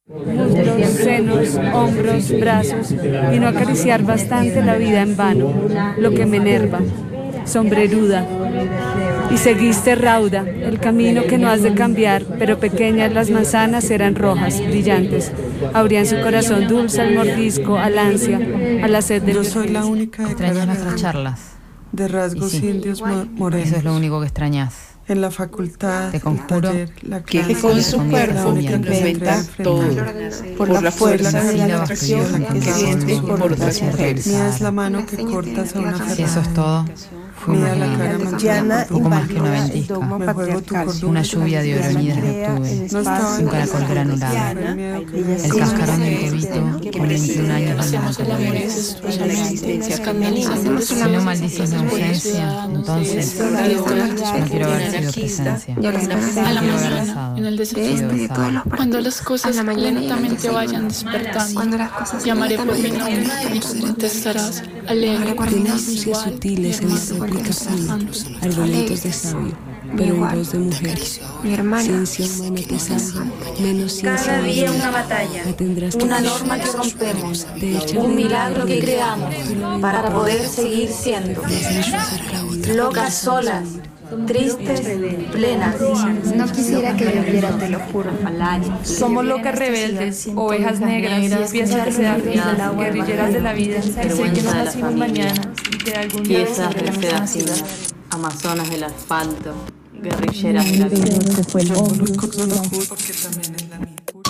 muslos, senos, hombros, brazos, y no acariciar bastante la vida en vano, lo que me enerva, sombreruda. Y seguiste rauda, el camino que no has de cambiar, pero pequeñas las manzanas eran rojas, brillantes, abrían su corazón dulce al mordisco, al ansia, a la sed de Yo soy la única de Extrañas nuestras charlas. de rasgos Y sí, indios morenos. Eso es lo único que extrañas. En la facultad, Te el conjuro taller, la que clase, con su la cuerpo única que se inventa enfrenta todo, por la fuerza de la atracción que siente por otras mujeres. mía es la mano que cortas a una Si eso es todo, mía fuimos la cara una, manchada por poco más que una el ventisca, dogma Me juego tu patriarcal. cordura. una lluvia de oronidas de octubre, No estaba un caracol granulado, el cascarón del huevito con 21 años de Hacemos la existencia femenina. Si no maldices la ausencia, entonces no quiero haber sido presencia. A la Quiero haber mañana, besado, en el sido despertar, besado. cuando las cosas lentamente vayan despertando, llamaré por mi nombre y tú contestarás, alegre, Denuncias sutiles en esta aplicación, argumentos de sabio, pero en voz de mujer. Ciencia humana te salva, menos ciencia Cada día humana. una batalla, La tendrás que una luchar. norma que rompemos, De hecho, un milagro que creamos para poder seguir siendo locas solas, tristes, plenas. No quisiera que lloviera, te lo juro. Somos locas rebeldes, ovejas negras, piezas deseadas, guerrilleras de la vida. Sé que no nacimos mañana y que algún día Piezas de volveremos a nacer. seda, amazonas del asfalto, guerrilleras de la vida. Yo conozco solo porque también es